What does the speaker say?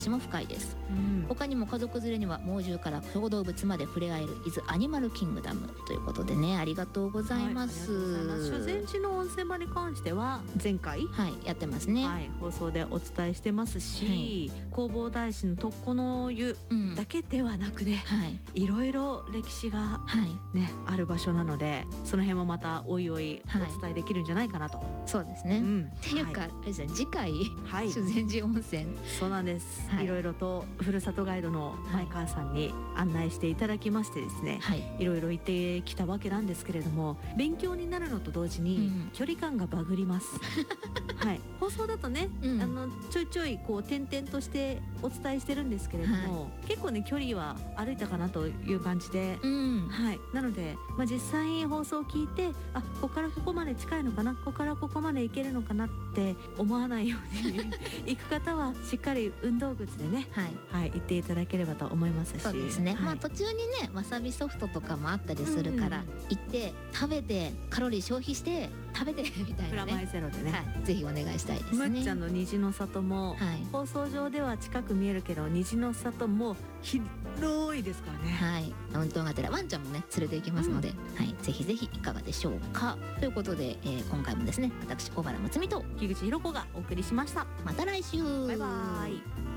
も深いです、 うん、 他にも家族連れには猛獣から小動物まで触れ合える伊豆アニマルキングダムということでね、ありがとうございます、 修善寺の温泉場に関しては前回、 やってますね、 放送でお伝えしてますし、弘法大師の特攻の湯だけではなくね、いろいろ歴史が、ある場所なので、その辺もまたおいおいお伝えできるんじゃないかなと、 そうですね、っていうか、あれですね、次回、修善寺温泉、 そうなんです、いろいろとふるさとガイドの前川さんに案内していただきましてですね、いろいろ行ってきたわけなんですけれども、勉強になるのと同時に距離感がバグります、放送だとね、ちょいちょいこう転々としてお伝えしてるんですけれども、結構ね距離は歩いたかなという感じで、なので、実際放送を聞いて、ここからここまで近いのかな、ここからここまで行けるのかなって思わないように行く方はしっかり運動靴でね、行っていただければと思いますし、 そうですね、途中にねわさびソフトとかもあったりするから、行って食べてカロリー消費して食べてみたいなね、 プラマイゼロでね、 ぜひお願いしたいですね。 むっちゃんの虹の里も、放送上では近く見えるけど、虹の里も広いですからね。 運動がてらワンちゃんもね連れて行きますので、ぜひぜひいかがでしょうか。ということで、今回もですね、私小原睦美と木口ひろ子がお送りしました。 また来週。 バイバイ。